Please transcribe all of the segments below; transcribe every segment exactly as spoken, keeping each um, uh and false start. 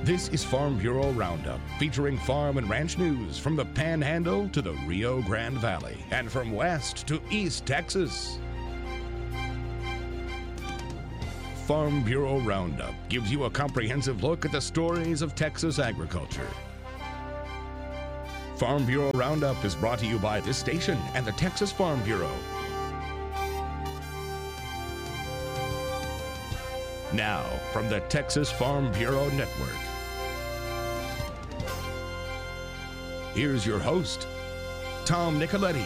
This is Farm Bureau Roundup, featuring farm and ranch news from the Panhandle to the Rio Grande Valley and from West to East Texas. Farm Bureau Roundup gives you a comprehensive look at the stories of Texas agriculture. Farm Bureau Roundup is brought to you by this station and the Texas Farm Bureau. Now, from the Texas Farm Bureau Network, here's your host, Tom Nicoletti.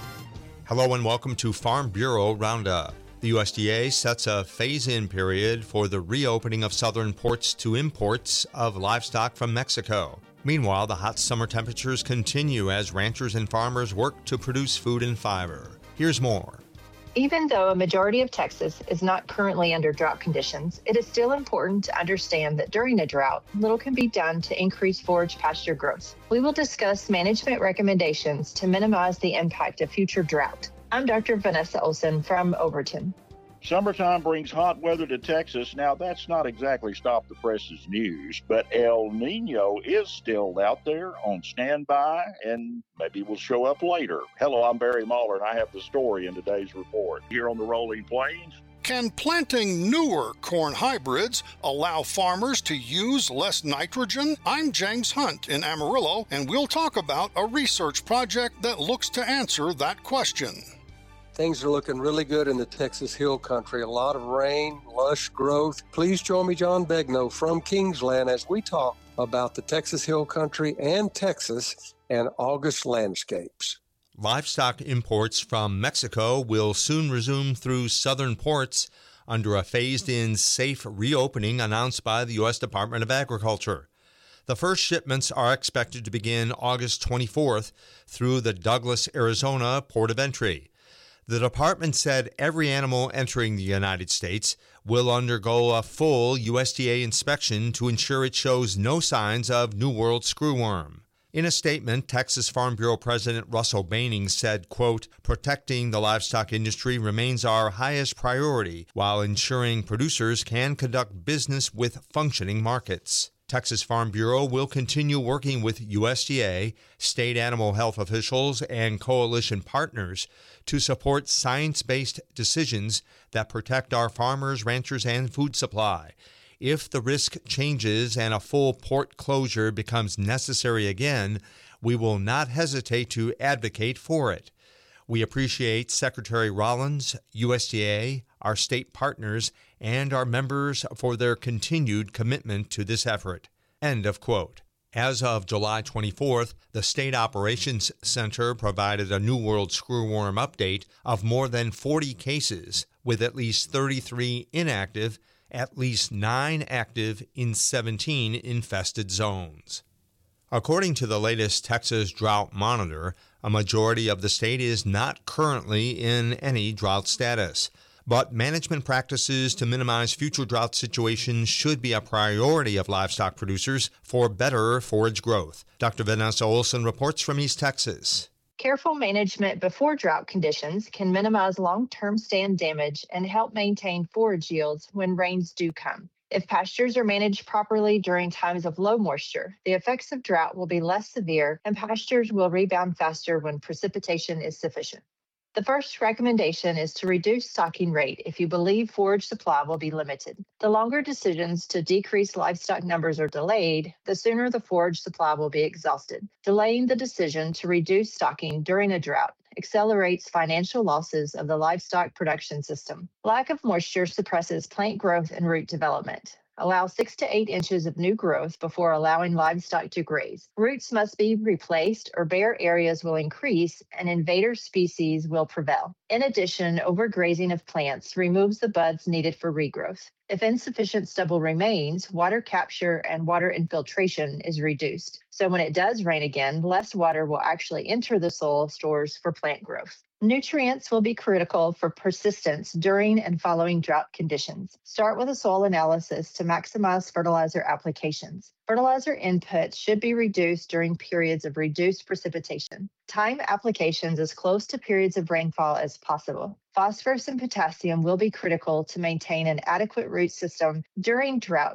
Hello and welcome to Farm Bureau Roundup. The U S D A sets a phase-in period for the reopening of southern ports to imports of livestock from Mexico. Meanwhile, the hot summer temperatures continue as ranchers and farmers work to produce food and fiber. Here's more. Even though a majority of Texas is not currently under drought conditions, it is still important to understand that during a drought, little can be done to increase forage pasture growth. We will discuss management recommendations to minimize the impact of future drought. I'm Doctor Vanessa Olson from Overton. Summertime brings hot weather to Texas. Now, that's not exactly Stop the Press's news, but El Nino is still out there on standby and maybe will show up later. Hello, I'm Barry Mahler, and I have the story in today's report. Here on the Rolling Plains. Can planting newer corn hybrids allow farmers to use less nitrogen? I'm James Hunt in Amarillo, and we'll talk about a research project that looks to answer that question. Things are looking really good in the Texas Hill Country. A lot of rain, lush growth. Please join me, John Begnaud from Kingsland, as we talk about the Texas Hill Country and Texas and August landscapes. Livestock imports from Mexico will soon resume through southern ports under a phased-in safe reopening announced by the U S Department of Agriculture. The first shipments are expected to begin August twenty-fourth through the Douglas, Arizona port of entry. The department said every animal entering the United States will undergo a full U S D A inspection to ensure it shows no signs of New World screwworm. In a statement, Texas Farm Bureau President Russell Baining said, quote, "Protecting the livestock industry remains our highest priority while ensuring producers can conduct business with functioning markets." Texas Farm Bureau will continue working with U S D A, state animal health officials, and coalition partners to support science-based decisions that protect our farmers, ranchers, and food supply. If the risk changes and a full port closure becomes necessary again, we will not hesitate to advocate for it. We appreciate Secretary Rollins, U S D A, our state partners, and our members for their continued commitment to this effort. End of quote. As of July twenty-fourth, the State Operations Center provided a New World screwworm update of more than forty cases, with at least thirty-three inactive, at least nine active in seventeen infested zones. According to the latest Texas Drought Monitor, a majority of the state is not currently in any drought status. But management practices to minimize future drought situations should be a priority of livestock producers for better forage growth. Doctor Vanessa Olson reports from East Texas. Careful management before drought conditions can minimize long-term stand damage and help maintain forage yields when rains do come. If pastures are managed properly during times of low moisture, the effects of drought will be less severe and pastures will rebound faster when precipitation is sufficient. The first recommendation is to reduce stocking rate if you believe forage supply will be limited. The longer decisions to decrease livestock numbers are delayed, the sooner the forage supply will be exhausted. Delaying the decision to reduce stocking during a drought accelerates financial losses of the livestock production system. Lack of moisture suppresses plant growth and root development. Allow six to eight inches of new growth before allowing livestock to graze. Roots must be replaced or bare areas will increase and invader species will prevail. In addition, overgrazing of plants removes the buds needed for regrowth. If insufficient stubble remains, water capture and water infiltration is reduced. So when it does rain again, less water will actually enter the soil stores for plant growth. Nutrients will be critical for persistence during and following drought conditions. Start with a soil analysis to maximize fertilizer applications. Fertilizer input should be reduced during periods of reduced precipitation. Time applications as close to periods of rainfall as possible. Phosphorus and potassium will be critical to maintain an adequate root system during drought.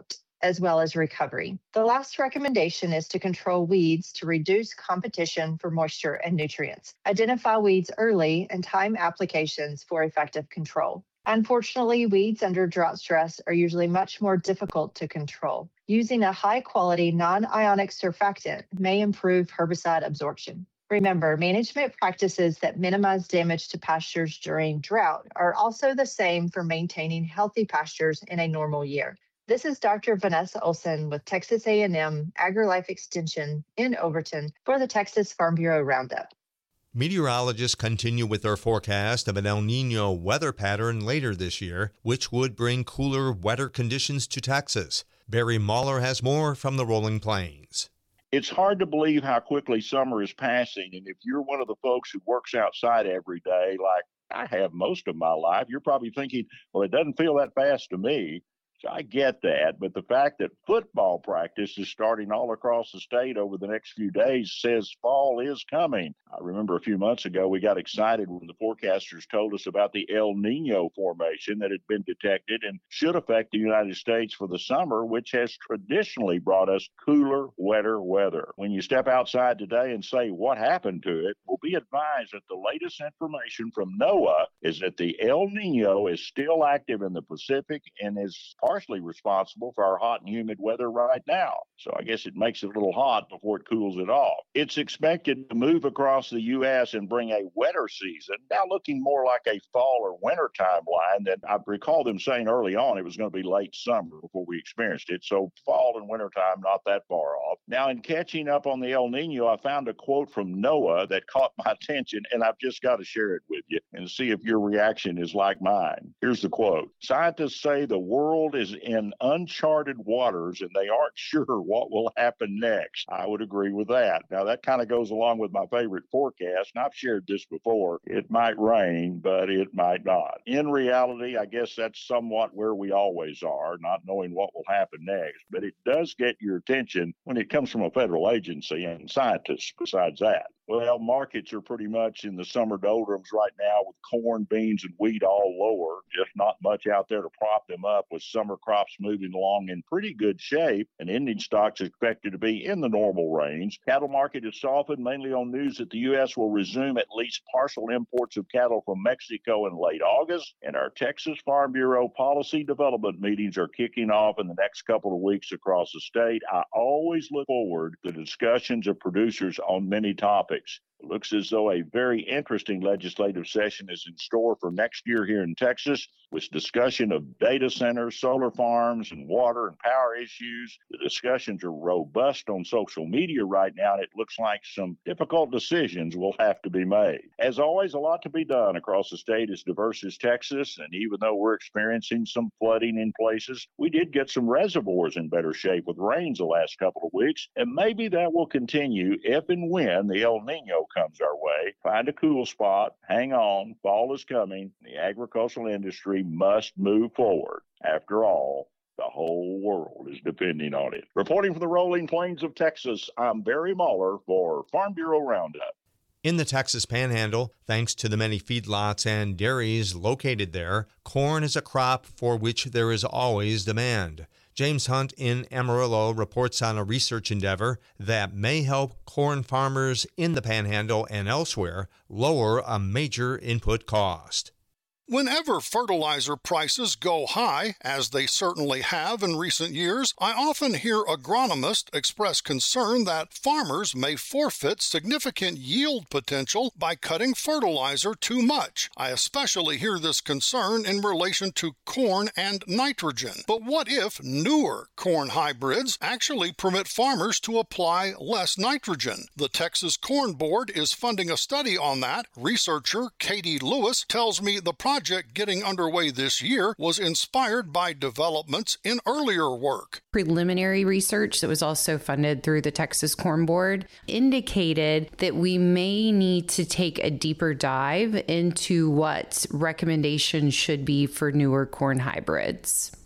as well as recovery. The last recommendation is to control weeds to reduce competition for moisture and nutrients. Identify weeds early and time applications for effective control. Unfortunately, weeds under drought stress are usually much more difficult to control. Using a high-quality non-ionic surfactant may improve herbicide absorption. Remember, management practices that minimize damage to pastures during drought are also the same for maintaining healthy pastures in a normal year. This is Doctor Vanessa Olson with Texas A and M AgriLife Extension in Overton for the Texas Farm Bureau Roundup. Meteorologists continue with their forecast of an El Niño weather pattern later this year, which would bring cooler, wetter conditions to Texas. Barry Mahler has more from the Rolling Plains. It's hard to believe how quickly summer is passing, and if you're one of the folks who works outside every day, like I have most of my life, you're probably thinking, well, it doesn't feel that fast to me. I get that, but the fact that football practice is starting all across the state over the next few days says fall is coming. I remember a few months ago we got excited when the forecasters told us about the El Niño formation that had been detected and should affect the United States for the summer, which has traditionally brought us cooler, wetter weather. When you step outside today and say what happened to it, we'll be advised that the latest information from NOAA is that the El Niño is still active in the Pacific and is part partially responsible for our hot and humid weather right now. So I guess it makes it a little hot before it cools it off. It's expected to move across the U S and bring a wetter season, now looking more like a fall or winter timeline than I recall them saying early on it was going to be late summer before we experienced it. So fall and winter time, not that far off. Now, in catching up on the El Niño, I found a quote from NOAA that caught my attention, and I've just got to share it with you and see if your reaction is like mine. Here's the quote. Scientists say the world is in uncharted waters and they aren't sure what will happen next. I would agree with that. Now, that kind of goes along with my favorite forecast, and I've shared this before. It might rain, but it might not. In reality, I guess that's somewhat where we always are, not knowing what will happen next. But it does get your attention when it comes from a federal agency and scientists besides that. Well, markets are pretty much in the summer doldrums right now with corn, beans, and wheat all lower. Just not much out there to prop them up with summer crops moving along in pretty good shape and ending stocks expected to be in the normal range. Cattle market is softened mainly on news that the U S will resume at least partial imports of cattle from Mexico in late August. And our Texas Farm Bureau policy development meetings are kicking off in the next couple of weeks across the state. I always look forward to discussions of producers on many topics. It looks as though a very interesting legislative session is in store for next year here in Texas, with discussion of data centers, solar farms, and water and power issues. The discussions are robust on social media right now, and it looks like some difficult decisions will have to be made. As always, a lot to be done across a state as diverse as Texas, and even though we're experiencing some flooding in places, we did get some reservoirs in better shape with rains the last couple of weeks, and maybe that will continue if and when the El Niño comes our way. Find a cool spot, hang on, fall is coming. The agricultural industry must move forward. After all, the whole world is depending on it. Reporting from the rolling plains of Texas, I'm Barry Mahler for Farm Bureau Roundup. In the Texas Panhandle, thanks to the many feedlots and dairies located there, corn is a crop for which there is always demand. James Hunt in Amarillo reports on a research endeavor that may help corn farmers in the Panhandle and elsewhere lower a major input cost. Whenever fertilizer prices go high, as they certainly have in recent years, I often hear agronomists express concern that farmers may forfeit significant yield potential by cutting fertilizer too much. I especially hear this concern in relation to corn and nitrogen. But what if newer corn hybrids actually permit farmers to apply less nitrogen? The Texas Corn Board is funding a study on that. Researcher Katie Lewis tells me the project project getting underway this year was inspired by developments in earlier work. Preliminary research that was also funded through the Texas Corn Board indicated that we may need to take a deeper dive into what recommendations should be for newer corn hybrids.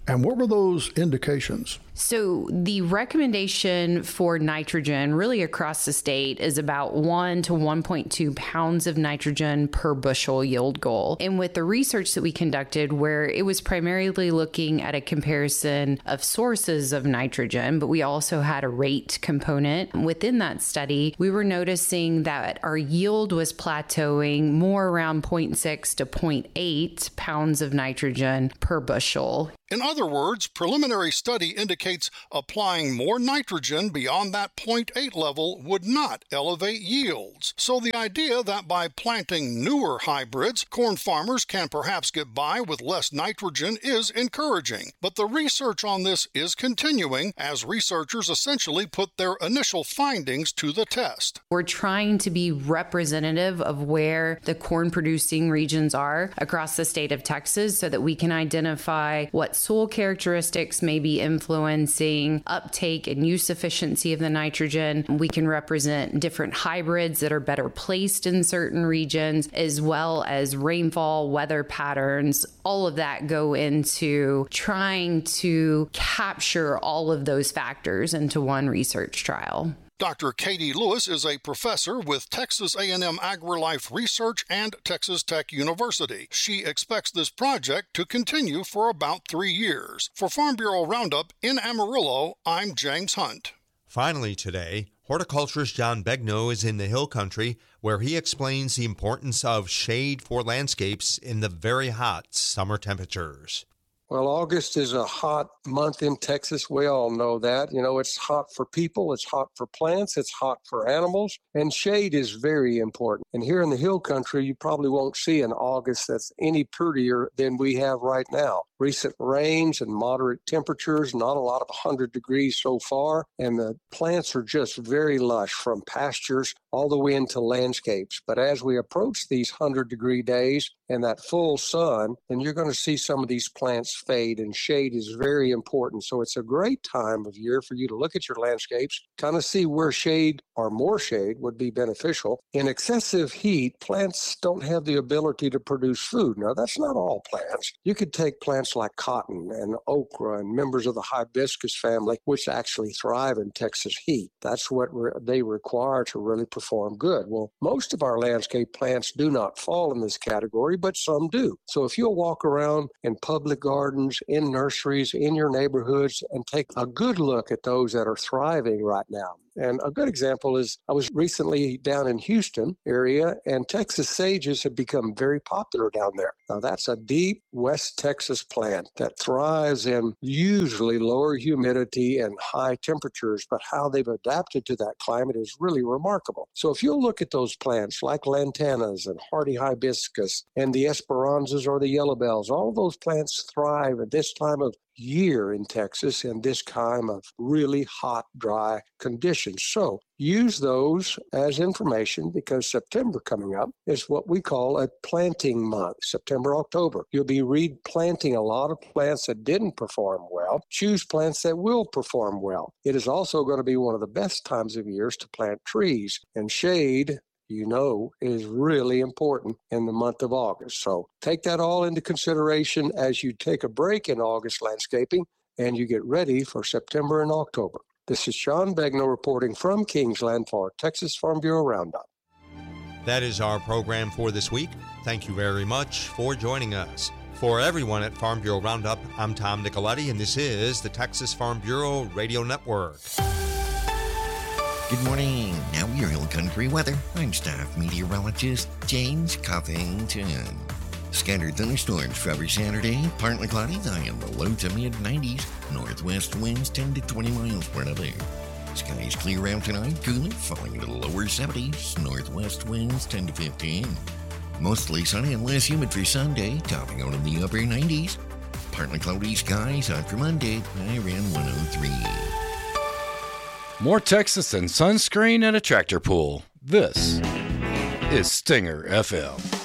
And what were those indications? So the recommendation for nitrogen really across the state is about one to one point two pounds of nitrogen per bushel yield goal. And with the research that we conducted, where it was primarily looking at a comparison of sources of nitrogen, but we also had a rate component within that study, we were noticing that our yield was plateauing more around zero point six to zero point eight pounds of nitrogen per bushel. In other words, preliminary study indicates applying more nitrogen beyond that zero point eight level would not elevate yields. So the idea that by planting newer hybrids, corn farmers can perhaps get by with less nitrogen is encouraging. But the research on this is continuing as researchers essentially put their initial findings to the test. We're trying to be representative of where the corn producing regions are across the state of Texas so that we can identify what soil characteristics may be influencing uptake and use efficiency of the nitrogen. We can represent different hybrids that are better placed in certain regions, as well as rainfall, weather patterns. All of that go into trying to capture all of those factors into one research trial. Doctor Katie Lewis is a professor with Texas A and M AgriLife Research and Texas Tech University. She expects this project to continue for about three years. For Farm Bureau Roundup in Amarillo, I'm James Hunt. Finally today, horticulturist John Begnaud is in the Hill Country, where he explains the importance of shade for landscapes in the very hot summer temperatures. Well, August is a hot month in Texas. We all know that. You know, it's hot for people, it's hot for plants, it's hot for animals, and shade is very important. And here in the Hill Country, you probably won't see an August that's any prettier than we have right now. Recent rains and moderate temperatures, not a lot of one hundred degrees so far, and the plants are just very lush from pastures all the way into landscapes. But as we approach these one hundred degree days and that full sun, then you're going to see some of these plants fade, and shade is very important. So it's a great time of year for you to look at your landscapes, kind of see where shade or more shade would be beneficial. In excessive heat, plants don't have the ability to produce food. Now, that's not all plants. You could take plants like cotton and okra and members of the hibiscus family, which actually thrive in Texas heat. That's what re- they require to really perform good. Well, most of our landscape plants do not fall in this category, but some do. So if you'll walk around in public gardens, in nurseries, in your neighborhoods, and take a good look at those that are thriving right now. And a good example is I was recently down in Houston area, and Texas sages have become very popular down there. Now, that's a deep West Texas plant that thrives in usually lower humidity and high temperatures, but how they've adapted to that climate is really remarkable. So if you'll look at those plants like lantanas and hardy hibiscus and the esperanzas or the yellow bells, all those plants thrive at this time of year in Texas in this time of really hot, dry conditions. So use those as information, because September coming up is what we call a planting month, September, October. You'll be replanting a lot of plants that didn't perform well. Choose plants that will perform well. It is also going to be one of the best times of years to plant trees, and shade, you know, is really important in the month of August. So take that all into consideration as you take a break in August landscaping and you get ready for September and October. This is Sean Begnaud reporting from Kingsland for Texas Farm Bureau Roundup. That is our program for this week. Thank you very much for joining us. For everyone at Farm Bureau Roundup, I'm Tom Nicoletti, and this is the Texas Farm Bureau Radio Network. Good morning. Now your Hill Country weather. I'm staff meteorologist James Covington. Scattered thunderstorms for every Saturday. Partly cloudy, high in the low to mid nineties. Northwest winds ten to twenty miles per hour. Skies clear out tonight, cooler, falling into the lower seventies. Northwest winds ten to fifteen. Mostly sunny and less humid for Sunday, topping out in the upper nineties. Partly cloudy skies on for Monday, high around one oh three. More Texas than sunscreen and a tractor pull. This is Stinger F M.